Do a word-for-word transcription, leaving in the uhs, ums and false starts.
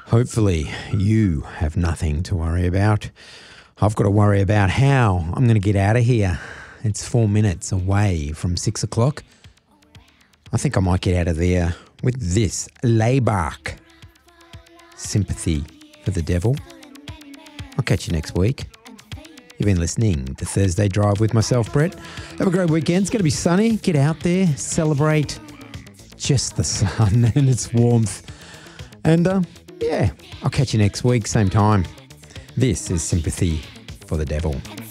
Hopefully you have nothing to worry about. I've got to worry about how I'm going to get out of here. It's four minutes away from six o'clock. I think I might get out of there with this Laibach. Sympathy for the Devil. I'll catch you next week. You've been listening to Thursday Drive with myself, Brett. Have a great weekend. It's going to be sunny. Get out there, celebrate just the sun and its warmth. And uh, yeah, I'll catch you next week, same time. This is Sympathy for the Devil.